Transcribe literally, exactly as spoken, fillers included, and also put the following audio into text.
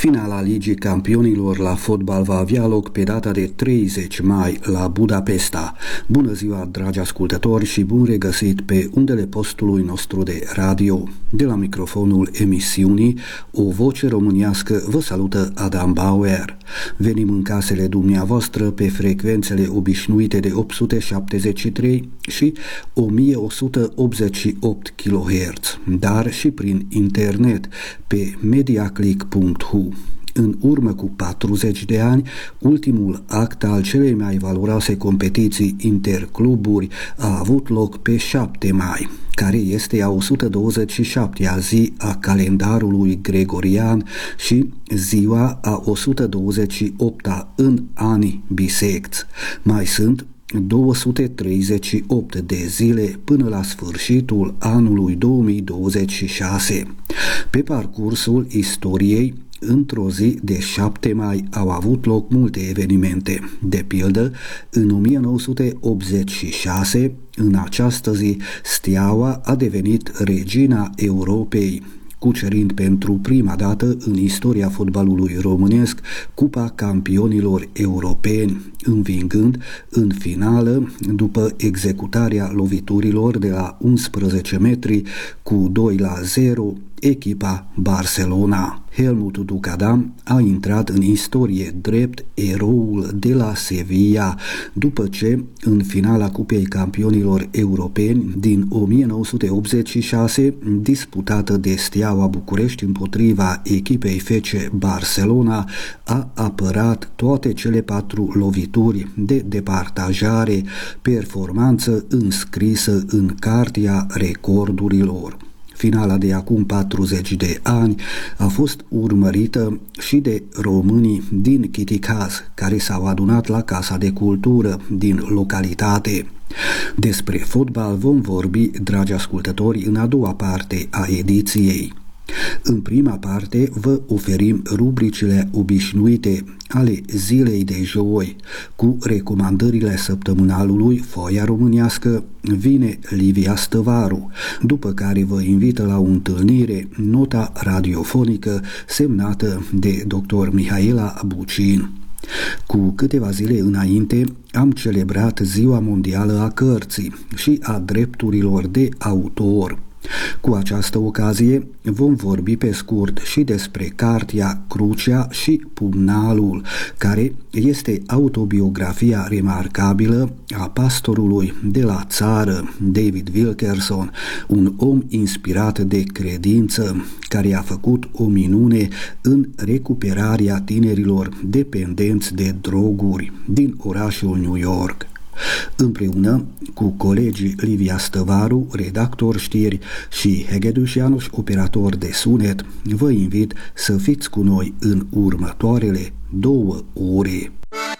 Finala Ligii Campionilor la fotbal va avea loc pe data de treizeci mai la Budapesta. Bună ziua, dragi ascultători, și bun regăsit pe undele postului nostru de radio. De la microfonul emisiunii O Voce Românească vă salută Adam Bauer. Venim în casele dumneavoastră pe frecvențele obișnuite de opt sute șaptezeci și trei și o mie o sută optzeci și opt kilohertz, dar și prin internet pe mediaclick punct h u. În urmă cu patruzeci de ani, ultimul act al celei mai valoroase competiții intercluburi a avut loc pe șapte mai, care este a o sută douăzeci și șaptea zi a calendarului gregorian și ziua a o sută douăzeci și opta în anii bisecți. Mai sunt două sute treizeci și opt de zile până la sfârșitul anului două mii douăzeci și șase. Pe parcursul istoriei, într-o zi de șapte mai au avut loc multe evenimente. De pildă, în o mie nouă sute optzeci și șase, în această zi, Steaua a devenit regina Europei, cucerind pentru prima dată în istoria fotbalului românesc Cupa Campionilor Europeni, învingând în finală, după executarea loviturilor de la unsprezece metri cu doi la zero, echipa Barcelona. Helmut Ducadam a intrat în istorie drept eroul de la Sevilla, după ce, în finala Cupei Campionilor Europeni din o mie nouă sute optzeci și șase, disputată de Steaua București împotriva echipei F C Barcelona, a apărat toate cele patru lovituri de departajare, performanță înscrisă în cartea recordurilor. Finala de acum patruzeci de ani a fost urmărită și de românii din Chiticaz, care s-au adunat la Casa de Cultură din localitate. Despre fotbal vom vorbi, dragi ascultători, în a doua parte a ediției. În prima parte vă oferim rubricile obișnuite ale zilei de joi, cu recomandările săptămânalului Foaia Românească, vine Livia Stăvaru, după care vă invită la o întâlnire nota radiofonică semnată de doctor Mihaela Bucin. Cu câteva zile înainte am celebrat Ziua Mondială a Cărții și a drepturilor de autor. Cu această ocazie vom vorbi pe scurt și despre cartea Crucea și Pumnalul, care este autobiografia remarcabilă a pastorului de la țară, David Wilkerson, un om inspirat de credință, care a făcut o minune în recuperarea tinerilor dependenți de droguri din orașul New York. Împreună cu colegii Livia Stăvaru, redactor știri, și Hegedus János, operator de sunet, vă invit să fiți cu noi în următoarele două ore.